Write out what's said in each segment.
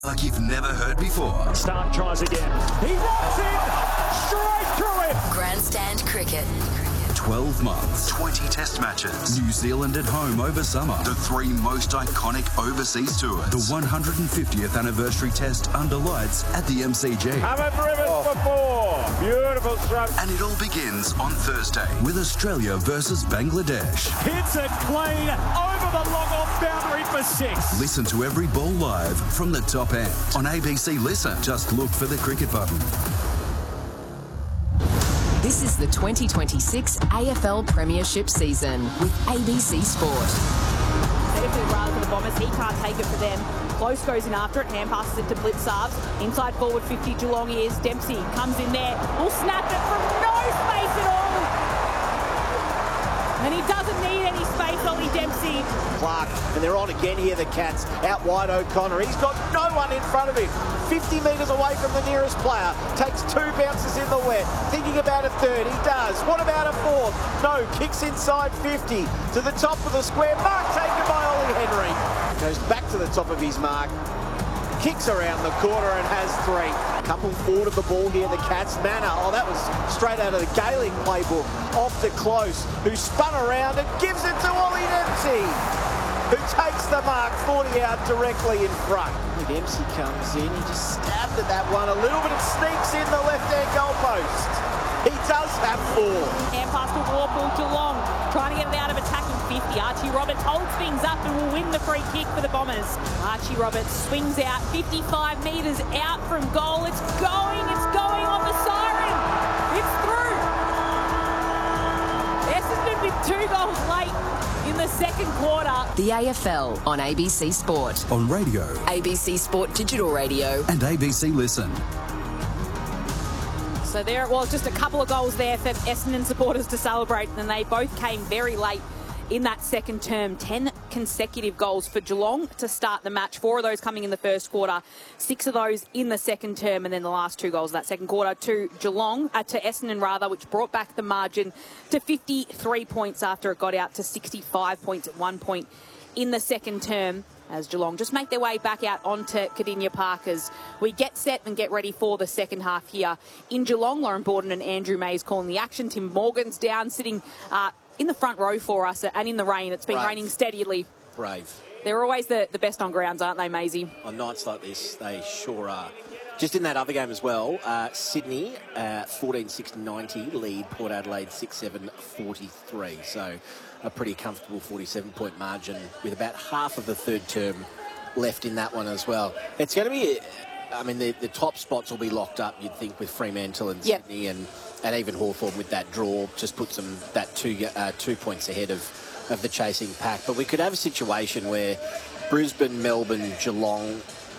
like you've never heard before. Stark tries again. He walks in straight through it. Grandstand Cricket. 12 months, 20 test matches, New Zealand at home over summer, the 3 most iconic overseas tours, the 150th anniversary test under lights at the MCG. Haven't driven before. Beautiful stroke. And it all begins on Thursday with Australia versus Bangladesh. Hits it clean over the long-off boundary for 6. Listen to every ball live from the top end on ABC Listen. Just look for the cricket button. This is the 2026 AFL Premiership season with ABC Sport. Rather for the Bombers, he can't take it for them. Close goes in after it, hand passes it to Blitzarves. Inside forward 50 Geelong is Dempsey, comes in there, will snap it from no space at all. And he doesn't need any space, Ollie Dempsey. Clark, and they're on again here, the Cats. Out wide O'Connor. He's got no one in front of him. 50 metres away from the nearest player. Takes 2 bounces in the wet. Thinking about a third. He does. What about a fourth? No. Kicks inside 50. To the top of the square. Mark taken by Ollie Henry. Goes back to the top of his mark. Kicks around the corner and has 3. Couple forward of the ball here, the Cats. Manor, that was straight out of the Gaelic playbook. Off to Close, who spun around and gives it to Ollie Dempsey, who takes the mark 40 out directly in front. Dempsey comes in, he just stabbed at that one a little bit, it sneaks in the left-hand goalpost. He does have 4. Hand pass to Warpool, Geelong, trying to get it out of attacking 50. Archie Roberts holds things up and will win the free kick for the Bombers. Archie Roberts swings out 55 metres out from goal. It's going off the siren. It's through. Essendon with 2 goals late in the second quarter. The AFL on ABC Sport. On radio, ABC Sport Digital Radio. and ABC Listen. So there it was, just a couple of goals there for Essendon supporters to celebrate, and they both came very late in that second term. 10 consecutive goals for Geelong to start the match. 4 of those coming in the first quarter, 6 of those in the second term, and then the last 2 goals of that second quarter to Essendon, which brought back the margin to 53 points after it got out to 65 points at one point in the second term, as Geelong just make their way back out onto Cardinia Park as we get set and get ready for the second half here in Geelong. Lauren Borden and Andrew Mays calling the action. Tim Morgan's down, sitting in the front row for us, and in the rain. It's been raining steadily. Brave. They're always the best on grounds, aren't they, Maisie? On nights like this, they sure are. Just in that other game as well, Sydney 14-6-90 lead Port Adelaide 6-7-43. So a pretty comfortable 47-point margin with about half of the third term left in that one as well. It's going to be, the top spots will be locked up, you'd think, with Fremantle and Sydney and even Hawthorn with that draw. Just puts them that 2 points ahead of the chasing pack. But we could have a situation where Brisbane, Melbourne, Geelong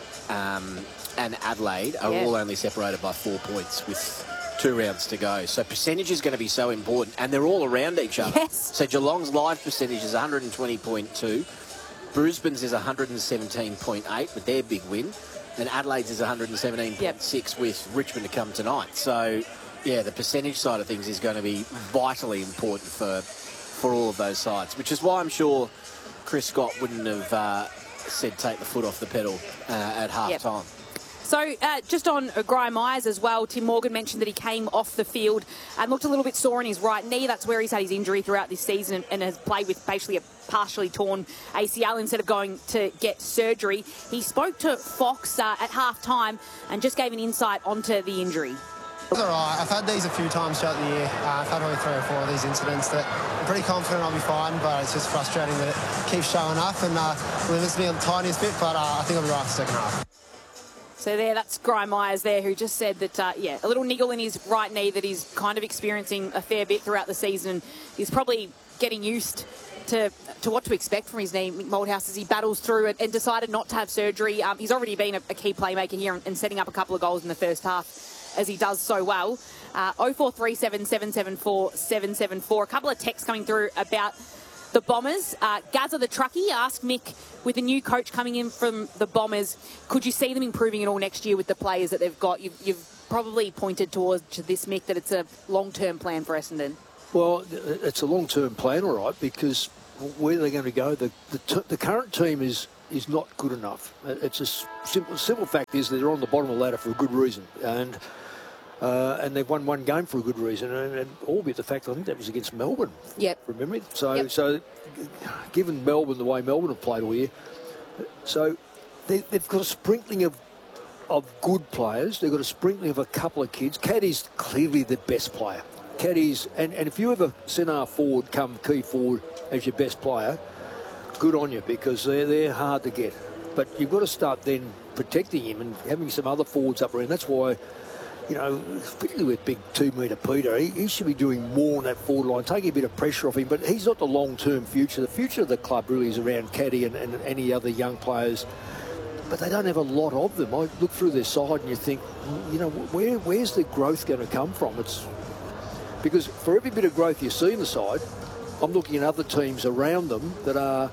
and Adelaide are all only separated by 4 points with 2 rounds to go. So percentage is going to be so important, and they're all around each other. Yes. So Geelong's live percentage is 120.2. Brisbane's is 117.8 with their big win, and Adelaide's is 117.6 with Richmond to come tonight. So, yeah, the percentage side of things is going to be vitally important for all of those sides, which is why I'm sure Chris Scott wouldn't have said take the foot off the pedal at half-time. So just on Graham Myers as well, Tim Morgan mentioned that he came off the field and looked a little bit sore in his right knee. That's where he's had his injury throughout this season and has played with basically a partially torn ACL instead of going to get surgery. He spoke to Fox at half-time and just gave an insight onto the injury. It's all right. I've had these a few times throughout the year. I've had only 3 or 4 of these incidents that I'm pretty confident I'll be fine, but it's just frustrating that it keeps showing up and limits me on the tiniest bit, but I think I'll be right for the second half. So that's Graham Myers there, who just said that, a little niggle in his right knee that he's kind of experiencing a fair bit throughout the season. He's probably getting used to what to expect from his knee, Mick Malthouse, as he battles through it and decided not to have surgery. He's already been a key playmaker here and setting up a couple of goals in the first half, as he does so well. 0437 774 774. A couple of texts coming through about the Bombers. Gazza the truckie asked Mick, with the new coach coming in from the Bombers, could you see them improving at all next year with the players that they've got? You've probably pointed towards this, Mick, that it's a long-term plan for Essendon. Well, it's a long-term plan, all right, because where they're going to go, the current team is is not good enough. It's a simple fact is they're on the bottom of the ladder for a good reason, and they've won one game for a good reason, and albeit the fact I think that was against Melbourne. Yep. From memory. So given Melbourne the way Melbourne have played all year, so they've got a sprinkling of good players. They've got a sprinkling of a couple of kids. Caddy's clearly the best player. Caddy's, and if you ever centre forward come key forward as your best player, good on you, because they're hard to get. But you've got to start then protecting him and having some other forwards up around. That's why, you know, particularly with big 2-metre Peter, he should be doing more on that forward line, taking a bit of pressure off him. But he's not the long-term future. The future of the club really is around Caddy and any other young players. But they don't have a lot of them. I look through their side and you think, you know, where's the growth going to come from? It's because for every bit of growth you see in the side, I'm looking at other teams around them that are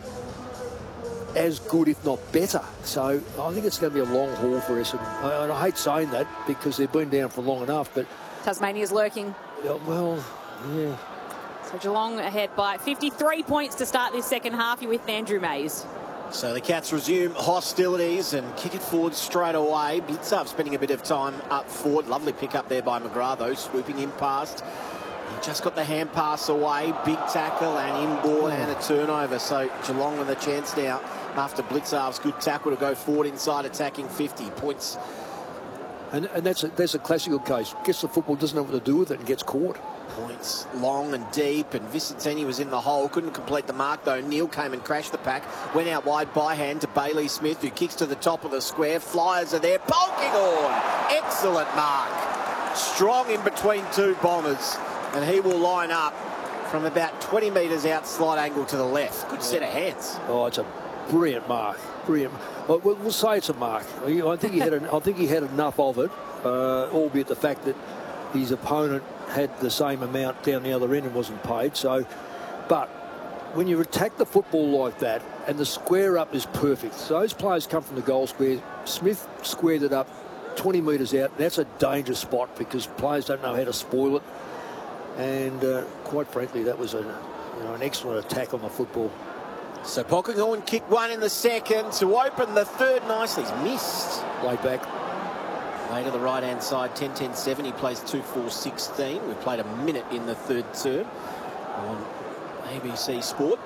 as good, if not better. So I think it's going to be a long haul for us. And I hate saying that because they've been down for long enough. But Tasmania's lurking. Well, yeah. So Geelong ahead by 53 points to start this second half. You're with Andrew Mays. So the Cats resume hostilities and kick it forward straight away. Blicavs spending a bit of time up forward. Lovely pick up there by McGrath, though, swooping in past. He just got the hand pass away. Big tackle and inboard and a turnover. So Geelong with a chance now after Blicavs' good tackle to go forward inside, attacking 50 points. And that's a classical case. Gets the football, doesn't know what to do with it, and gets caught. Points long and deep, and Vicentini was in the hole, couldn't complete the mark though. Neil came and crashed the pack, went out wide by hand to Bailey Smith, who kicks to the top of the square. Flyers are there, poking on. Excellent mark. Strong in between two Bombers, and he will line up from about 20 metres out, slight angle to the left. Good set of hands. Oh, it's a brilliant mark. Brilliant. Well, we'll say it's a mark. I think he had enough of it, albeit the fact that his opponent had the same amount down the other end and wasn't paid. So, but when you attack the football like that and the square up is perfect, so those players come from the goal square. Smith squared it up 20 metres out. That's a dangerous spot because players don't know how to spoil it. And quite frankly, that was an excellent attack on the football. So Polkinghorn kicked one in the second to open the third nicely. He's missed. Laid back. Way to the right-hand side, 10-10-7. He plays 2-4-16. We've played a minute in the third term on ABC Sport.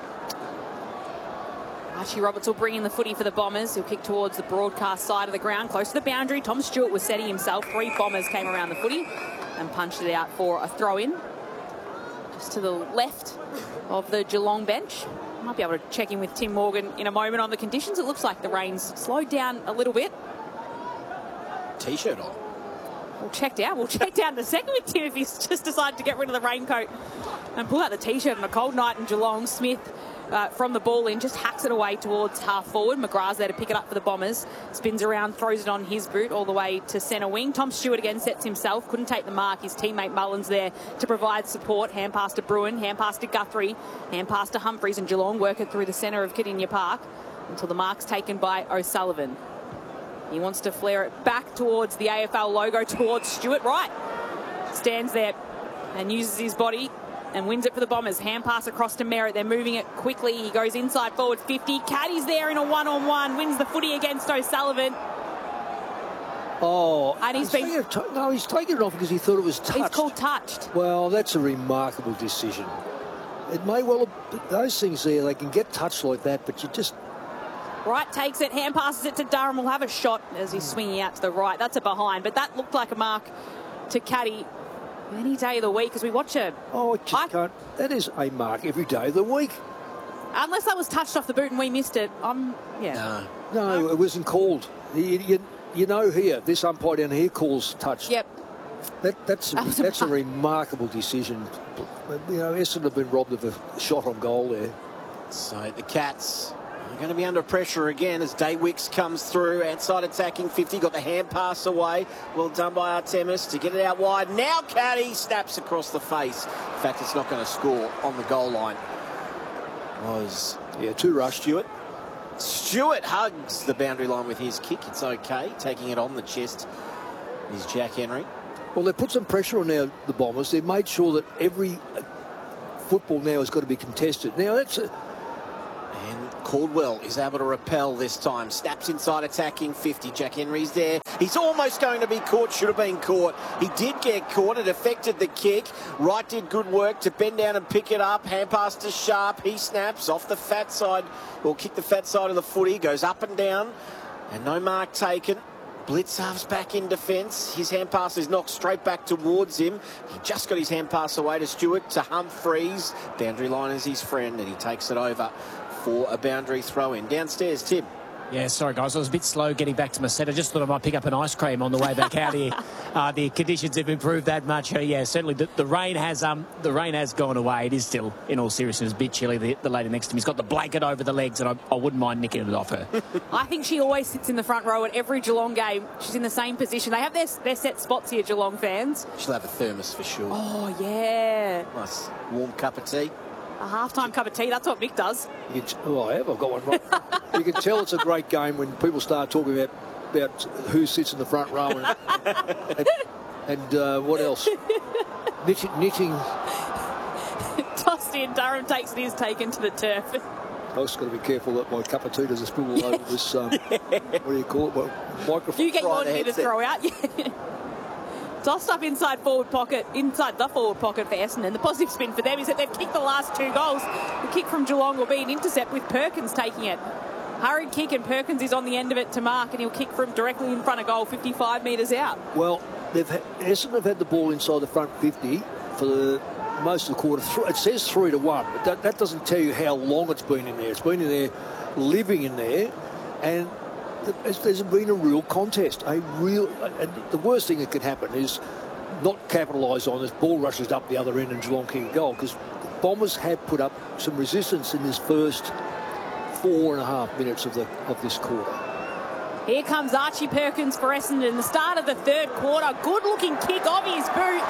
Archie Roberts will bring in the footy for the Bombers. He'll kick towards the broadcast side of the ground, close to the boundary. Tom Stewart was setting himself. 3 Bombers came around the footy and punched it out for a throw-in. Just to the left of the Geelong bench. Might be able to check in with Tim Morgan in a moment on the conditions. It looks like the rain's slowed down a little bit. T-shirt on. We'll check down in a second with Tim if he's just decided to get rid of the raincoat and pull out the T-shirt on a cold night in Geelong. Smith from the ball in just hacks it away towards half forward. McGrath's there to pick it up for the Bombers. Spins around, throws it on his boot all the way to centre wing. Tom Stewart again sets himself. Couldn't take the mark. His teammate Mullins there to provide support. Hand pass to Bruin. Hand pass to Guthrie. Hand pass to Humphreys, and Geelong work it through the centre of Kardinia Park until the mark's taken by O'Sullivan. He wants to flare it back towards the AFL logo, towards Stewart. Right. Stands there and uses his body and wins it for the Bombers. Hand pass across to Merritt. They're moving it quickly. He goes inside forward 50. Caddy's there in a one-on-one. Wins the footy against O'Sullivan. Oh, and he's taken it off because he thought it was touched. It's called touched. Well, that's a remarkable decision. It may well have, those things there, they can get touched like that, but you just... Wright takes it, hand passes it to Durham. Will have a shot as he's swinging out to the right. That's a behind, but that looked like a mark to Caddy any day of the week, as we watch it. Oh, can't. That is a mark every day of the week. Unless that was touched off the boot and we missed it. No, it wasn't called. You know here, this umpire down here calls touch. Yep. That's a remarkable decision. You know, Essendon have been robbed of a shot on goal there. So the Cats are going to be under pressure again as Daywicks comes through. Outside attacking 50. Got the hand pass away. Well done by Artemis to get it out wide. Now Caddy snaps across the face. In fact, it's not going to score on the goal line. Too rushed. Stewart hugs the boundary line with his kick. It's okay. Taking it on the chest is Jack Henry. Well, they put some pressure on now, the Bombers. They've made sure that every football now has got to be contested. Now, And Caldwell is able to repel this time. Snaps inside attacking 50. Jack Henry's there. He's almost going to be caught. Should have been caught. He did get caught. It affected the kick. Wright did good work to bend down and pick it up. Hand pass to Sharp. He snaps off the fat side. Or kick the fat side of the footy. Goes up and down. And no mark taken. Blitzarv's back in defence. His hand pass is knocked straight back towards him. He just got his hand pass away to Stewart, to Humphreys. Boundary line is his friend, and he takes it over for a boundary throw-in. Downstairs, Tim. Yeah, sorry, guys. I was a bit slow getting back to my set. I just thought I might pick up an ice cream on the way back out here. The conditions have improved that much. Yeah, certainly the rain has gone away. It is still, in all seriousness, a bit chilly. The lady next to me has got the blanket over the legs, and I wouldn't mind nicking it off her. I think she always sits in the front row at every Geelong game. She's in the same position. They have their set spots here, Geelong fans. She'll have a thermos for sure. Oh, yeah. Nice warm cup of tea. A half-time cup of tea. That's what Mick does. I have. I've got one right. You can tell it's a great game when people start talking about who sits in the front row and what else? Knitting. Tossed in. Durham takes it. He's taken to the turf. I've just got to be careful that my cup of tea doesn't spill all over this, what do you call it? Well, microphone. You get your bit to throw out. Yeah. Tossed up inside the forward pocket for Essendon. The positive spin for them is that they've kicked the last 2 goals. The kick from Geelong will be an intercept with Perkins taking it. Hurried kick, and Perkins is on the end of it to mark, and he'll kick from directly in front of goal, 55 metres out. Well, Essendon have had the ball inside the front 50 for most of the quarter. It says 3-1, but that doesn't tell you how long it's been in there. It's been in there, living in there, and there's been a real contest. And the worst thing that could happen is not capitalise on this. Ball rushes up the other end and Geelong kick a goal, because the Bombers have put up some resistance in this first 4.5 minutes of this quarter. Here comes Archie Perkins for Essendon. The start of the third quarter. Good-looking kick off his boot.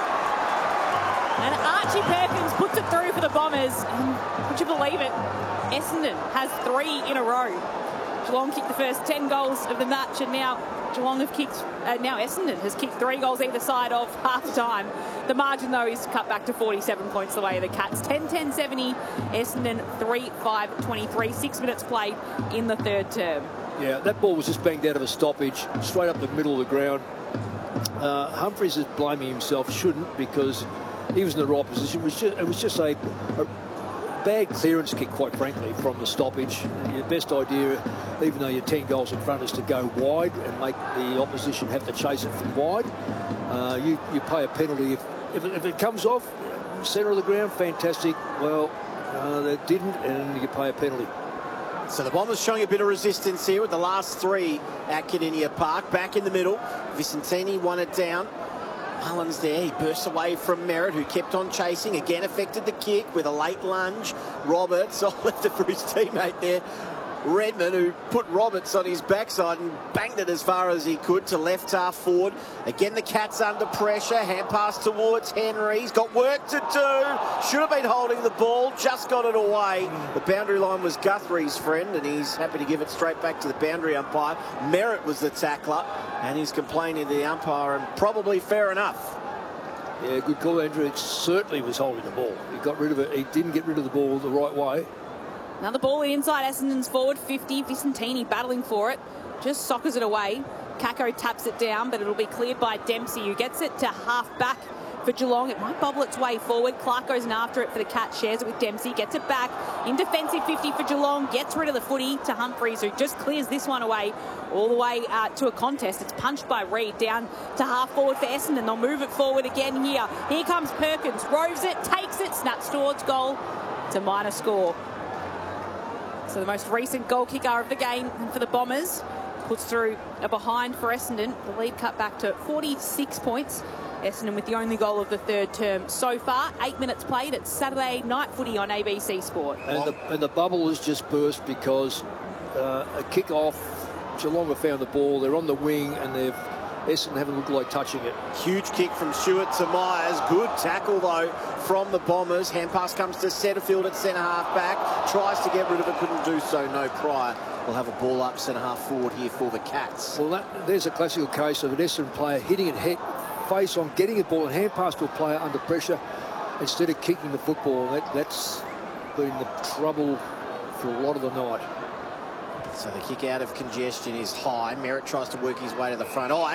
And Archie Perkins puts it through for the Bombers. And would you believe it? Essendon has 3 in a row. Geelong kicked the first 10 goals of the match, and now Essendon has kicked 3 goals either side of half-time. The margin, though, is cut back to 47 points the way of the Cats. 10-10-70, Essendon 3-5-23. 6 minutes played in the third term. Yeah, that ball was just banged out of a stoppage, straight up the middle of the ground. Humphreys is blaming himself, shouldn't, because he was in the right position. It was just a bad clearance kick, quite frankly, from the stoppage. Your best idea, even though you're 10 goals in front, is to go wide and make the opposition have to chase it from wide. You pay a penalty if it comes off centre of the ground. Fantastic. Well, that didn't, and you pay a penalty. So the Bombers showing a bit of resistance here with the last 3 at Kardinia Park. Back in the middle, Vicentini won it down. Mullins there, he bursts away from Merritt, who kept on chasing. Again affected the kick with a late lunge. Roberts left it for his teammate there, Redmond, who put Roberts on his backside and banged it as far as he could to left half forward. Again, the Cats under pressure. Hand pass towards Henry. He's got work to do. Should have been holding the ball. Just got it away. The boundary line was Guthrie's friend, and he's happy to give it straight back to the boundary umpire. Merritt was the tackler, and he's complaining to the umpire, and probably fair enough. Yeah, good call, Andrew. It certainly was holding the ball. He got rid of it. He didn't get rid of the ball the right way. Another ball inside Essendon's forward 50. Vicentini battling for it. Just soccers it away. Kako taps it down, but it'll be cleared by Dempsey, who gets it to half back for Geelong. It might bobble its way forward. Clark goes in after it for the Cats, shares it with Dempsey, gets it back. In defensive 50 for Geelong, gets rid of the footy to Humphreys, who just clears this one away all the way to a contest. It's punched by Reid down to half forward for Essendon. They'll move it forward again here. Here comes Perkins, roves it, takes it, snaps towards goal to minor score. So the most recent goal kicker of the game for the Bombers puts through a behind for Essendon. The lead cut back to 46 points. Essendon with the only goal of the third term so far. 8 minutes played. It's Saturday night footy on ABC Sport. And the bubble has just burst because a kick-off, Geelong have found the ball. They're on the wing, and Essendon haven't looked like touching it. Huge kick from Stewart to Myers. Good tackle, though, from the Bombers. Hand pass comes to Setterfield at centre-half back. Tries to get rid of it, couldn't do so. No Pryor. We'll have a ball up centre-half forward here for the Cats. Well, there's a classical case of an Essendon player hitting it face on, getting a ball and hand pass to a player under pressure instead of kicking the football. That's been the trouble for a lot of the night. So the kick out of congestion is high. Merritt tries to work his way to the front. Oh,